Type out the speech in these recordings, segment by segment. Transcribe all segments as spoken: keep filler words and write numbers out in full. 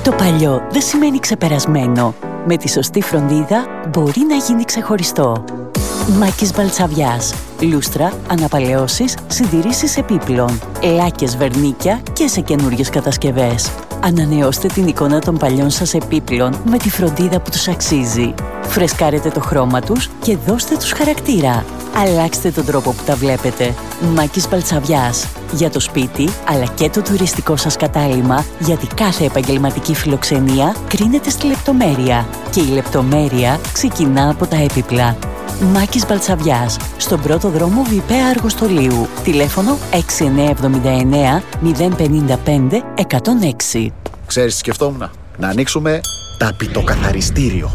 Το παλιό δεν σημαίνει ξεπερασμένο. Με τη σωστή φροντίδα μπορεί να γίνει ξεχωριστό. Μάκης Βαλτσαβιάς. Λούστρα, αναπαλαιώσεις, συντηρήσεις επίπλων, λάκες, βερνίκια και σε καινούριες κατασκευές. Ανανεώστε την εικόνα των παλιών σας επίπλων με τη φροντίδα που τους αξίζει. Φρεσκάρετε το χρώμα τους και δώστε τους χαρακτήρα. Αλλάξτε τον τρόπο που τα βλέπετε. Μάκης Βαλτσαβιάς. Για το σπίτι, αλλά και το τουριστικό σας κατάλημα, γιατί κάθε επαγγελματική φιλοξενία κρίνεται στη λεπτομέρεια. Και η λεπτομέρεια ξεκινά από τα έπιπλα. Μάκης Βαλτσαβιάς. Στον πρώτο δρόμο Βιπέα Αργοστολίου. Τηλέφωνο έξι εννιά εβδομήντα εννέα μηδέν πενήντα πέντε εκατόν έξι. Ξέρεις τι σκεφτόμουν? Να ανοίξουμε ταπητοκαθαριστήριο.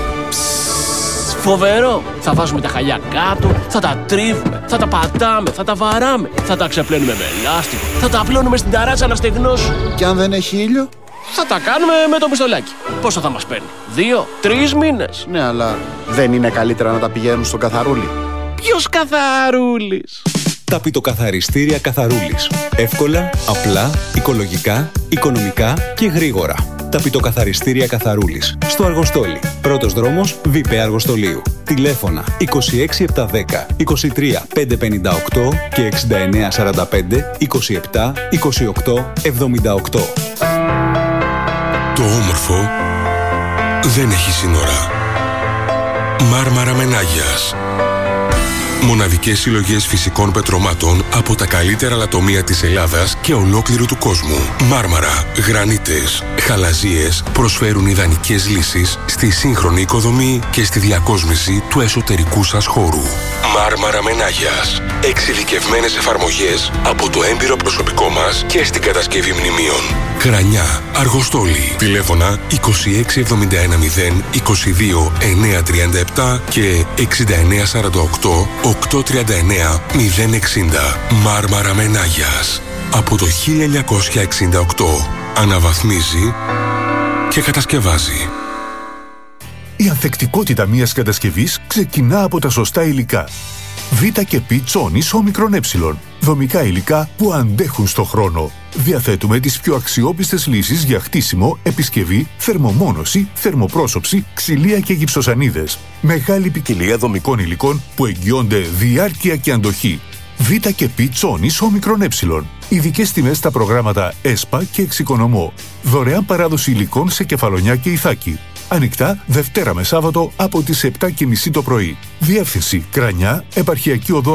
Φοβερό! Θα βάζουμε τα χαλιά κάτω, θα τα τρίβουμε, θα τα πατάμε, θα τα βαράμε, θα τα ξεπλένουμε με λάστιχο, θα τα απλώνουμε στην ταράτσα να στεγνώσουν. Και αν δεν έχει ήλιο? Θα τα κάνουμε με το πιστολάκι. Πόσο θα μας παίρνει? Δύο, τρεις μήνες. Ναι, αλλά δεν είναι καλύτερα να τα πηγαίνουν στον καθαρούλι? Ποιος καθαρούλης? Ταπητοκαθαριστήρια Καθαρούλης. Εύκολα, απλά, οικολογικά, οικονομικά και γρήγορα. Ταπητοκαθαριστήρια Καθαρούλης. Στο Αργοστόλι. Πρώτος δρόμος Βιπέα Αργοστολίου. Τηλέφωνα είκοσι έξι επτακόσια δέκα είκοσι τρία πεντακόσια πενήντα οκτώ και εξήντα εννέα σαράντα πέντε είκοσι επτά είκοσι οκτώ εβδομήντα οκτώ. Το όμορφο δεν έχει σύνορα. Μάρμαρα Μενάγιας. Μοναδικές συλλογές φυσικών πετρωμάτων από τα καλύτερα λατομεία της Ελλάδας και ολόκληρου του κόσμου. Μάρμαρα, γρανίτες, χαλαζίες προσφέρουν ιδανικές λύσεις στη σύγχρονη οικοδομή και στη διακόσμηση του εσωτερικού σας χώρου. Μάρμαρα Μενάγιας. Εξειδικευμένες εφαρμογές από το έμπειρο προσωπικό μας και στην κατασκευή μνημείων. Κρανιά, Αργοστόλι. Τηλέφωνα είκοσι έξι εβδομήντα ένα μηδέν είκοσι δύο εννιακόσια τριάντα επτά και εξήντα εννέα σαράντα οκτώ οκτακόσια τριάντα εννέα μηδέν εξήντα. Μάρμαρα Μενάγιας. Από το χίλια εννιακόσια εξήντα οκτώ αναβαθμίζει και κατασκευάζει. Η ανθεκτικότητα μιας κατασκευής ξεκινά από τα σωστά υλικά. Β και Π Τσόνης όμικρον ε. Δομικά υλικά που αντέχουν στο χρόνο. Διαθέτουμε τις πιο αξιόπιστες λύσεις για χτίσιμο, επισκευή, θερμομόνωση, θερμοπρόσωψη, ξυλία και γυψοσανίδες. Μεγάλη ποικιλία δομικών υλικών που εγγυώνται διάρκεια και αντοχή. Β και Π Τσόνης όμικρον ε. Ειδικές τιμές στα προγράμματα ΕΣΠΑ και Εξοικονομώ. Δωρεάν παράδοση υλικών σε Κεφαλονιά και Ιθάκη. Ανοιχτά Δευτέρα με Σάββατο από τις επτά και μισή το πρωί. Διεύθυνση Κρανιά, Επαρχιακή Οδό